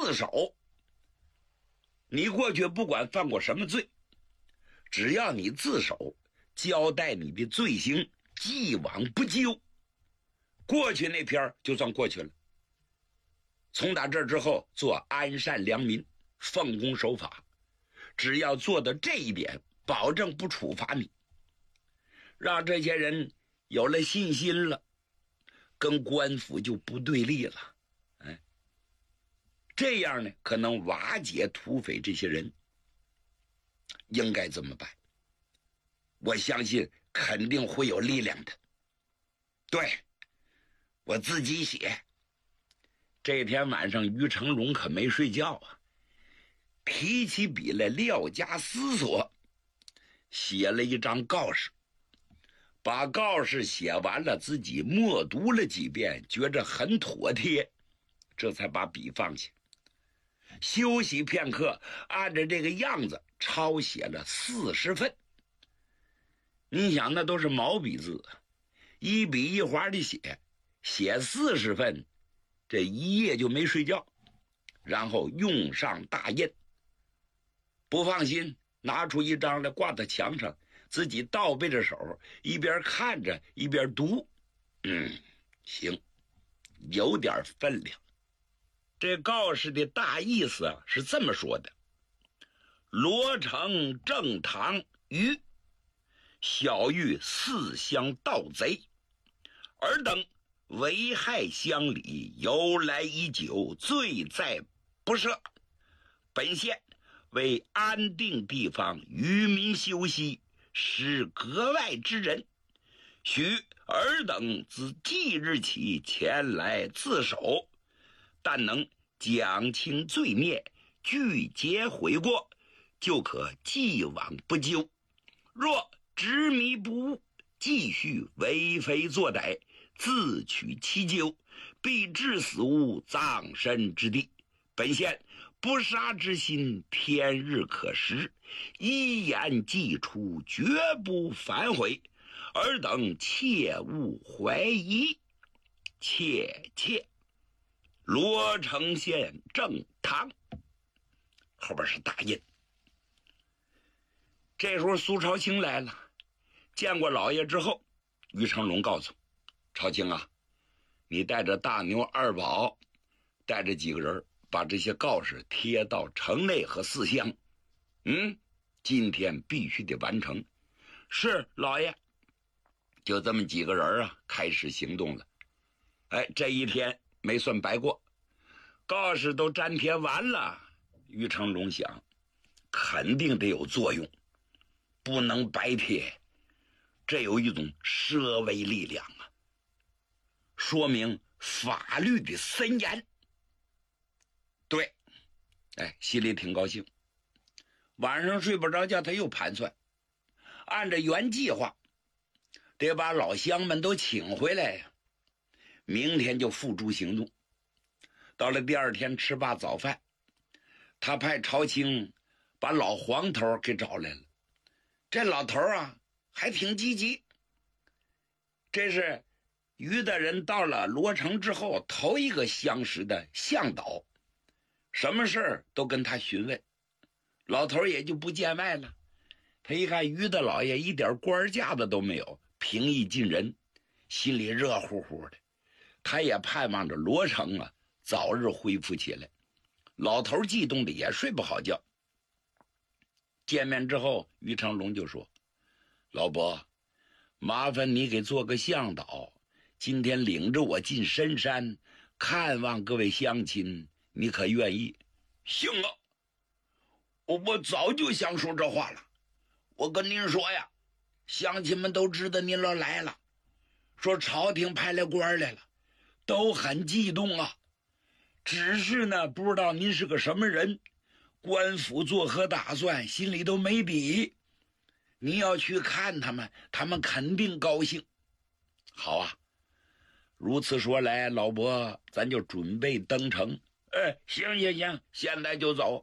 自首。你过去不管犯过什么罪，只要你自首，交代你的罪行，既往不咎，过去那篇就算过去了。从打这之后，做安善良民，奉公守法，只要做到这一点，保证不处罚你，让这些人有了信心了，跟官府就不对立了。这样呢，可能瓦解土匪这些人。应该这么办，我相信肯定会有力量的。对，我自己写。这天晚上于成龙可没睡觉啊，提起笔来料加思索，写了一张告示。把告示写完了，自己默读了几遍，觉着很妥帖，这才把笔放下。休息片刻，按照这个样子抄写了40份。你想，那都是毛笔字，一笔一划的写40份，这一夜就没睡觉。然后用上大印，不放心，拿出一张来挂在墙上，自己倒背着手，一边看着一边读。行，有点分量。这告示的大意思是这么说的：罗成、郑堂、于小玉4乡盗贼，尔等危害乡里，由来已久，罪在不赦。本县为安定地方，渔民休息，使格外之人，许尔等自即日起前来自首，但能讲清罪孽，拒绝悔过，就可既往不咎。若执迷不悟，继续为非作歹，自取其咎，必致死无葬身之地。本县不杀之心，天日可食，一言既出，绝不反悔。尔等切勿怀疑。切。罗城县郑堂，后边是大印。这时候苏朝清来了，见过老爷之后，于成龙告诉朝清啊，你带着大牛、二宝，带着几个人，把这些告示贴到城内和4乡。今天必须得完成。是老爷。就这么几个人啊，开始行动了。这一天没算白过，告示都粘贴完了。于成龙想，肯定得有作用，不能白贴，这有一种奢微力量啊，说明法律的森严。对，心里挺高兴。晚上睡不着觉，他又盘算，按照原计划，得把老乡们都请回来呀，明天就付诸行动。到了第二天吃罢早饭，他派朝清把老黄头给找来了。这老头啊还挺积极，这是于大人到了罗城之后头一个相识的向导，什么事儿都跟他询问，老头也就不见外了。他一看于大老爷一点官架子都没有，平易近人，心里热乎乎的。他也盼望着罗城啊早日恢复起来。老头激动的也睡不好觉。见面之后，于成龙就说：老伯，麻烦你给做个向导，今天领着我进深山看望各位乡亲，你可愿意？行啊，我早就想说这话了。我跟您说呀，乡亲们都知道您来了，说朝廷派来官来了，都很激动啊。只是呢，不知道您是个什么人，官府作何打算，心里都没底。您要去看他们，他们肯定高兴。好啊，如此说来，老伯，咱就准备登城。行，现在就走。